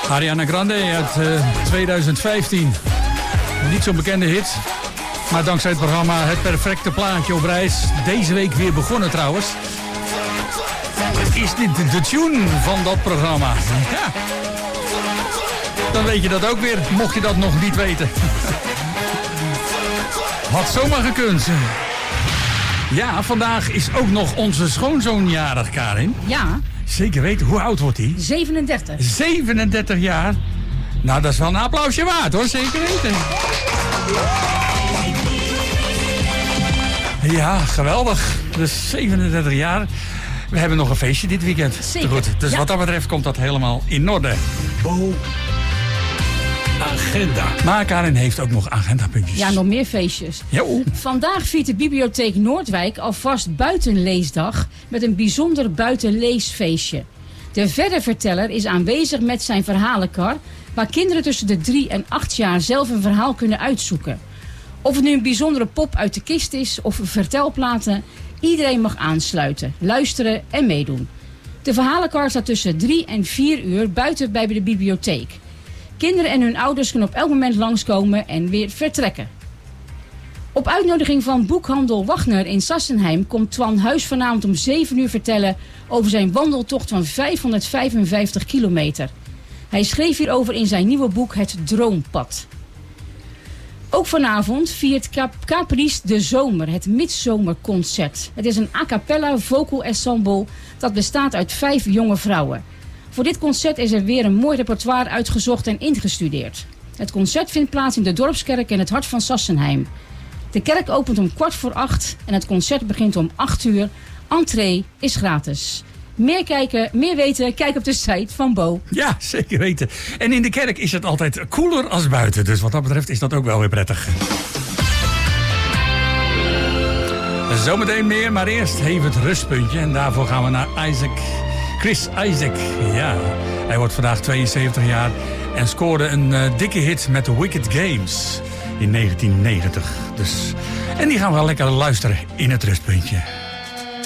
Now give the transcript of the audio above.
Ariana Grande uit 2015. Niet zo'n bekende hit. Maar dankzij het programma Het Perfecte Plaatje op reis. Deze week weer begonnen trouwens. Is dit de tune van dat programma? Ja. Dan weet je dat ook weer, mocht je dat nog niet weten. Had zomaar gekund. Ja, vandaag is ook nog onze schoonzoon jarig, Karin. Ja. Zeker weten. Hoe oud wordt hij? 37. 37 jaar. Nou, dat is wel een applausje waard, hoor. Zeker weten. Ja, geweldig. Dus 37 jaar. We hebben nog een feestje dit weekend. Zeker. Goed. Dus wat dat betreft komt dat helemaal in orde. Bo Agenda. Maar Karin heeft ook nog agendapuntjes. Ja, nog meer feestjes. Jo. Vandaag viert de Bibliotheek Noordwijk alvast buitenleesdag met een bijzonder buitenleesfeestje. De verderverteller is aanwezig met zijn verhalenkar, waar kinderen tussen de 3 en 8 jaar zelf een verhaal kunnen uitzoeken. Of het nu een bijzondere pop uit de kist is of vertelplaten, iedereen mag aansluiten, luisteren en meedoen. De verhalenkar staat tussen 3 en 4 uur buiten bij de bibliotheek. Kinderen en hun ouders kunnen op elk moment langskomen en weer vertrekken. Op uitnodiging van boekhandel Wagner in Sassenheim komt Twan Huis vanavond om 7 uur vertellen over zijn wandeltocht van 555 kilometer. Hij schreef hierover in zijn nieuwe boek Het Droompad. Ook vanavond viert Caprice de Zomer, het Midzomerconcert. Het is een a cappella vocal ensemble dat bestaat uit 5 jonge vrouwen. Voor dit concert is er weer een mooi repertoire uitgezocht en ingestudeerd. Het concert vindt plaats in de Dorpskerk in het hart van Sassenheim. De kerk opent om 7:15 en het concert begint om 8 uur. Entree is gratis. Meer weten, kijk op de site van Bo. Ja, zeker weten. En in de kerk is het altijd koeler als buiten. Dus wat dat betreft is dat ook wel weer prettig. Zometeen meer, maar eerst even het rustpuntje. En daarvoor gaan we naar Chris Isaak. Ja, hij wordt vandaag 72 jaar en scoorde een dikke hit met The Wicked Games in 1990. En die gaan we wel lekker luisteren in het rustpuntje.